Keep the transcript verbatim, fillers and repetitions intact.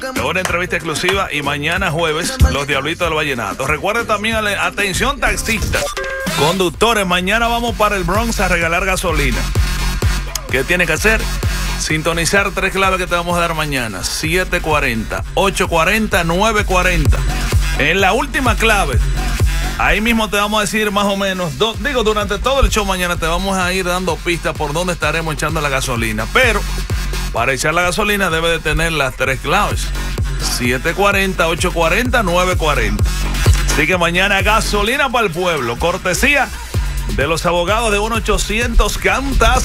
Una entrevista exclusiva y mañana jueves, los Diablitos del Vallenato. Recuerden también, atención taxistas, conductores, mañana vamos para el Bronx a regalar gasolina. ¿Qué tiene que hacer? Sintonizar tres claves que te vamos a dar mañana. siete cuarenta, ocho cuarenta, nueve cuarenta. En la última clave, ahí mismo te vamos a decir más o menos, do, digo, durante todo el show mañana te vamos a ir dando pistas por dónde estaremos echando la gasolina. Pero para echar la gasolina debe de tener las tres claves. siete cuarenta, ocho cuarenta, nueve cuarenta. Así que mañana gasolina para el pueblo. Cortesía de los abogados de uno ochocientos Cantas.